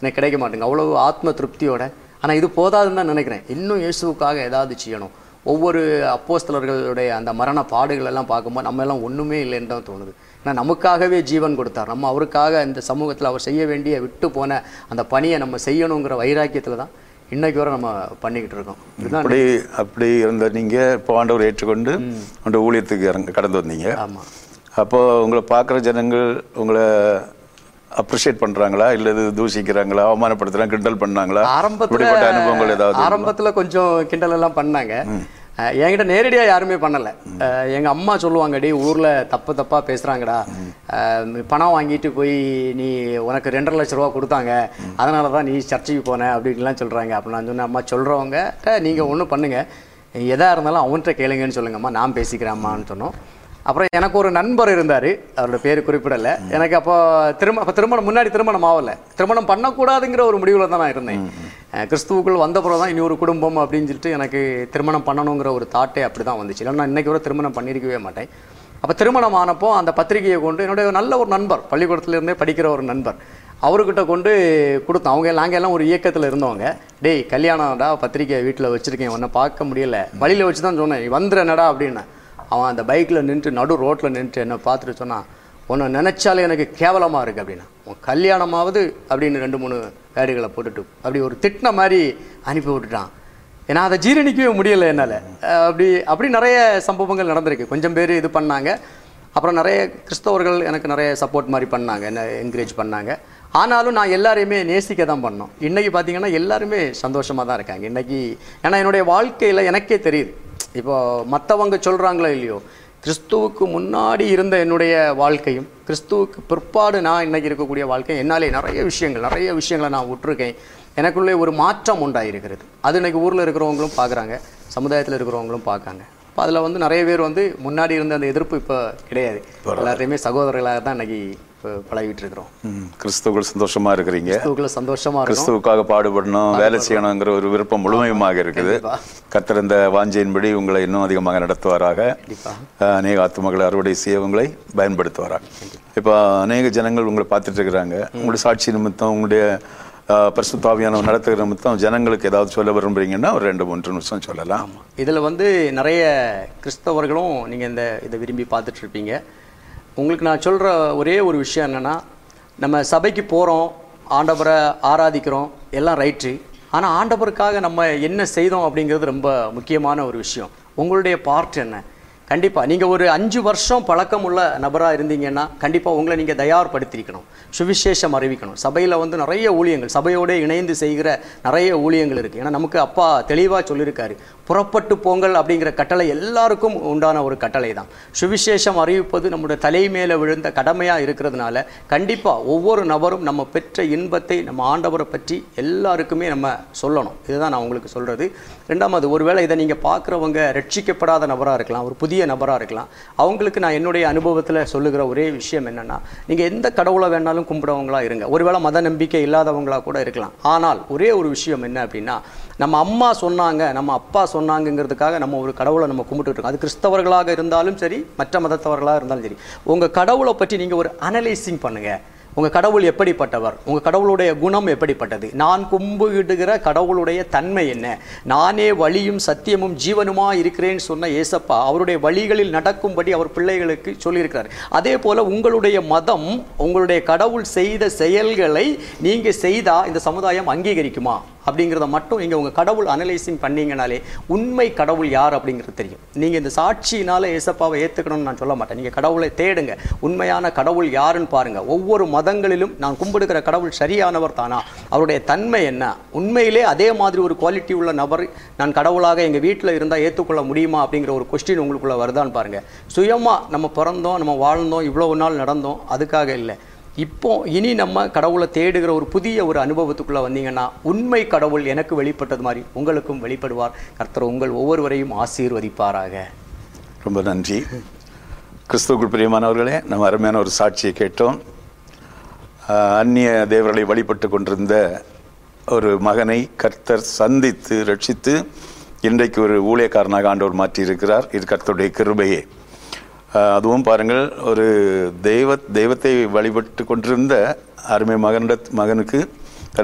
எனக்கு கிடைக்க மாட்டேங்க அவ்வளோ ஆத்ம திருப்தியோட. ஆனால் இது போதாதுன்னு தான் நினைக்கிறேன். இன்னும் இயேசுவுக்காக ஏதாவது செய்யணும். ஒவ்வொரு அப்போஸ்தலர்களுடைய அந்த மரண பாடுகள் எல்லாம் பார்க்கும்போது நம்ம எல்லாம் ஒன்றுமே இல்லைன்னு தான் தோணுது. ஏன்னா நமக்காகவே ஜீவன் கொடுத்தார். நம்ம அவருக்காக இந்த சமூகத்தில் அவர் செய்ய வேண்டிய விட்டு போன அந்த பணியை நம்ம செய்யணுங்கிற வைராக்கியத்தில் தான் இன்னைக்கு வரை நம்ம பண்ணிக்கிட்டு இருக்கோம். அப்படி இருந்த நீங்கள் இப்போ ஆண்டவர் ஏற்றுக்கொண்டு அந்த ஊழியத்துக்கு கடந்து வந்தீங்க. ஆமாம். அப்போ உங்களை பார்க்குற ஜனங்கள் உங்களை அப்ரிஷியேட் பண்றாங்களா இல்ல தூஷிக்கிறாங்களா, அவமானப்படுத்துறாங்க, கிண்டல் பண்ணாங்களா? ஆரம்பத்துல கொஞ்சம் கிண்டல் எல்லாம் பண்ணாங்க. என்கிட்ட நேரடியாக யாருமே பண்ணலை. எங்கள் அம்மா சொல்லுவாங்கடி, ஊரில் தப்பாக பேசுகிறாங்கடா, பணம் வாங்கிட்டு போய் நீ உனக்கு 2.5 லட்ச ரூபா கொடுத்தாங்க, அதனால தான் நீ சர்ச்சைக்கு போன அப்படின்லாம் சொல்கிறாங்க. அப்போ நான் சொன்னேன், அம்மா சொல்கிறவங்க நீங்கள் ஒன்றும் பண்ணுங்கள், எதாக இருந்தாலும் அவன்கிட்ட கேளுங்கன்னு சொல்லுங்கம்மா, நான் பேசிக்கிறேம்மான்னு சொன்னோம். அப்புறம் எனக்கு ஒரு நண்பர் இருந்தார், அவரோட பேர் குறிப்பிடலை. எனக்கு அப்போ திருமணம் ஆகலை, திருமணம் பண்ணக்கூடாதுங்கிற ஒரு முடிவில் தான் நான் இருந்தேன். கிறிஸ்துவுக்குள் வந்த பிறகு தான் இனி ஒரு குடும்பம் அப்படின்னு சொல்லிட்டு எனக்கு திருமணம் பண்ணணுங்கிற ஒரு தாட்டே அப்படி தான் வந்துச்சு. இல்லைன்னா இன்றைக்கி வரை திருமணம் பண்ணியிருக்கவே மாட்டேன். அப்போ திருமணம் ஆனப்போ அந்த பத்திரிகையை கொண்டு என்னுடைய நல்ல ஒரு நண்பர், பள்ளிக்கூடத்துலேருந்தே படிக்கிற ஒரு நண்பர், அவர்கிட்ட கொண்டு கொடுத்தோம். நாங்கள் எல்லாம் ஒரு இயக்கத்தில் இருந்தவங்க. டேய் கல்யாணம்டா, பத்திரிக்கை வீட்டில் வச்சுருக்கேன், உன்னை பார்க்க முடியலை, வழியில் வச்சு தான் சொன்னேன், வந்துடுறேனடா அப்படின்னு. அவன் அந்த பைக்கில் நின்றுட்டு நடு ரோட்டில் நின்றுட்டு என்னை பார்த்துட்டு சொன்னான், உன்னை நினச்சாலே எனக்கு கேவலமாக இருக்குது அப்படின்னா, உன் கல்யாணமாவது அப்படின்னு 2-3 வேடுகளை போட்டுட்டு அப்படி ஒரு திட்டின மாதிரி அனுப்பி விட்டுட்டான். ஏன்னா அதை ஜீரணிக்கவே முடியலை என்னால். அப்படி நிறைய சம்பவங்கள் நடந்திருக்கு. கொஞ்சம் பேர் இது பண்ணாங்க. அப்புறம் நிறைய கிறிஸ்தவர்கள் எனக்கு நிறைய சப்போர்ட் மாதிரி பண்ணாங்க, என்ன என்கரேஜ் பண்ணாங்க. ஆனாலும் நான் எல்லாரையுமே நேசிக்க தான் பண்ணோம். இன்றைக்கி பார்த்தீங்கன்னா எல்லாருமே சந்தோஷமாக தான் இருக்காங்க இன்றைக்கி. ஏன்னா என்னுடைய வாழ்க்கையில் எனக்கே தெரியுது, இப்போ மற்றவங்க சொல்கிறாங்களோ இல்லையோ, கிறிஸ்துவுக்கு முன்னாடி இருந்த என்னுடைய வாழ்க்கையும் கிறிஸ்துவுக்கு பிற்பாடு நான் இன்றைக்கி இருக்கக்கூடிய வாழ்க்கை, என்னாலே நிறைய விஷயங்களை நான் விட்டுருக்கேன். எனக்குள்ளே ஒரு மாற்றம் உண்டாயிருக்கிறது. அது இன்றைக்கி ஊரில் இருக்கிறவங்களும் பார்க்குறாங்க, சமுதாயத்தில் இருக்கிறவங்களும் பார்க்காங்க. இப்போ அதில் வந்து நிறைய பேர் வந்து முன்னாடி இருந்த அந்த எதிர்ப்பு இப்போ கிடையாது. எல்லாத்தையுமே சகோதரர்களாக தான் இன்றைக்கி பழகிட்டு இருக்கிறோம். கிறிஸ்துவுக்குள் சந்தோஷமா இருக்கிறீங்க, சந்தோஷமா இருக்கு, கிறிஸ்துவுக்காக பாடுபடணும், வேலை செய்யணுங்கிற ஒரு விருப்பம் முழுமையுமாக இருக்குது. கர்த்தர் இந்த வாஞ்சையின்படி உங்களை இன்னும் அதிகமாக நடத்துவாராக. அநேக ஆத்துமக்களை அறுவடை செய்ய உங்களை பயன்படுத்துவாராக. இப்போ அநேக ஜனங்கள் உங்களை பார்த்துட்டு இருக்கிறாங்க. உங்களுடைய சாட்சி நிமித்தம், உங்களுடைய பரிசுத்த ஆவியானவர் நடத்துகிற நிமித்தம் ஜனங்களுக்கு ஏதாவது சொல்ல விரும்புறீங்கன்னா ஒரு 2-3 நிமிஷம் சொல்லலாம். இதில் வந்து நிறைய கிறிஸ்தவர்களும் நீங்கள் இதை விரும்பி பார்த்துட்டு இருப்பீங்க. உங்களுக்கு நான் சொல்கிற ஒரே ஒரு விஷயம் என்னென்னா, நம்ம சபைக்கு போகிறோம், ஆண்டவரை ஆராதிக்கிறோம், எல்லாம் ரைட்டு. ஆனால் ஆண்டவருக்காக நம்ம என்ன செய்தோம் அப்படிங்கிறது ரொம்ப முக்கியமான ஒரு விஷயம். உங்களுடைய பார்ட் என்ன? கண்டிப்பாக நீங்கள் ஒரு 5 வருஷம் பழக்கம் உள்ள நபராக இருந்தீங்கன்னா கண்டிப்பாக உங்களை நீங்கள் தயார்படுத்திருக்கணும், சுவிசேஷம் அறிவிக்கணும். சபையில் வந்து நிறைய ஊழியங்கள், சபையோடு இணைந்து செய்கிற நிறைய ஊழியங்கள் இருக்குது. ஏன்னா நமக்கு அப்பா தெளிவாக சொல்லியிருக்காரு, புறப்பட்டு போங்கள் அப்படிங்கிற கட்டளை எல்லாருக்கும் உண்டான ஒரு கட்டளை தான். சுவிசேஷம் அறிவிப்பது நம்முடைய தலை மேலே விழுந்த கடமையாக இருக்கிறதுனால கண்டிப்பாக ஒவ்வொரு நபரும் நம்ம பெற்ற இன்பத்தை, நம்ம ஆண்டவரை பற்றி எல்லாருக்குமே நம்ம சொல்லணும். இதுதான் நான் உங்களுக்கு சொல்கிறது. ரெண்டாவது, ஒருவேளை இதை நீங்கள் பார்க்குறவங்க ரட்சிக்கப்படாத நபராக இருக்கலாம், ஒரு புதிய நபராக இருக்கலாம். அவங்களுக்கு நான் என்னுடைய அனுபவத்தில் சொல்லுகிற ஒரே விஷயம் என்னென்னா, நீங்கள் எந்த கடவுளை வேணாலும் கும்பிடுறவங்களா இருங்க, ஒருவேளை மத நம்பிக்கை இல்லாதவங்களா கூட இருக்கலாம். ஆனால் ஒரே ஒரு விஷயம் என்ன அப்படின்னா, நம்ம அம்மா சொன்னாங்க, நம்ம அப்பா சொன்னாங்கிறதுக்காக நம்ம ஒரு கடவுளை நம்ம கும்பிட்டுட்டு இருக்கோம். அது கிறிஸ்தவர்களாக இருந்தாலும் சரி, மற்ற மதத்தவர்களாக இருந்தாலும் சரி. உங்கள் கடவுளை பற்றி நீங்கள் ஒரு அனலைசிங் பண்ணுங்கள். உங்கள் கடவுள் எப்படிப்பட்டவர், உங்கள் கடவுளுடைய குணம் எப்படிப்பட்டது, நான் கும்பிடுகிற கடவுளுடைய தன்மை என்ன, நானே வழியும் சத்தியமும் ஜீவனுமாக இருக்கிறேன்னு சொன்ன ஏசப்பா அவருடைய வழிகளில் நடக்கும்படி அவர் பிள்ளைகளுக்கு சொல்லியிருக்கிறார். அதே போல் உங்களுடைய மதம், உங்களுடைய கடவுள் செய்த செயல்களை நீங்கள் செய்தால் இந்த சமுதாயம் அங்கீகரிக்குமா அப்படிங்கிறத மட்டும் இங்கே உங்கள் கடவுள் அனலைசிங் பண்ணிங்கனாலே உண்மை கடவுள் யார் அப்படிங்கிறது தெரியும். நீங்கள் இந்த சாட்சியினால் ஏசப்பாவை ஏற்றுக்கணும்னு நான் சொல்ல மாட்டேன். நீங்கள் கடவுளை தேடுங்க, உண்மையான கடவுள் யாருன்னு பாருங்கள். ஒவ்வொரு மதங்களிலும் நான் கும்பிடுகிற கடவுள் சரியானவர் தானா, அவருடைய தன்மை என்ன, உண்மையிலே அதே மாதிரி ஒரு குவாலிட்டி உள்ள நபர் நான் கடவுளாக எங்கள் வீட்டில் இருந்தால் ஏற்றுக்கொள்ள முடியுமா அப்படிங்கிற ஒரு கொஸ்டின் உங்களுக்குள்ளே வருதான்னு பாருங்கள். சுயமாக நம்ம பிறந்தோம், நம்ம வாழ்ந்தோம், இவ்வளவு நாள் நடந்தோம், அதுக்காக இல்லை. இப்போ இனி நம்ம கடவுளை தேடுகிற ஒரு புதிய ஒரு அனுபவத்துக்குள்ளே வந்தீங்கன்னா உண்மை கடவுள் எனக்கு வெளிப்பட்டது மாதிரி உங்களுக்கும் வெளிப்படுவார். கர்த்தர் உங்கள் ஒவ்வொருவரையும் ஆசீர்வதிப்பாராக. ரொம்ப நன்றி. கிறிஸ்துவுக்குள் பிரியமானவர்களே, நம்ம அருமையான ஒரு சாட்சியை கேட்டோம். அந்நிய தேவர்களை வழிபட்டு கொண்டிருந்த ஒரு மகனை கர்த்தர் சந்தித்து ரட்சித்து இன்றைக்கு ஒரு ஊழியக்காரனாக ஆண்டவர் மாற்றியிருக்கிறார். இது கர்த்தருடைய கிருபையே. அதுவும் பாருங்கள், ஒரு தெய்வத்தை வழிபட்டு கொண்டிருந்த அருமை மகனுக்கு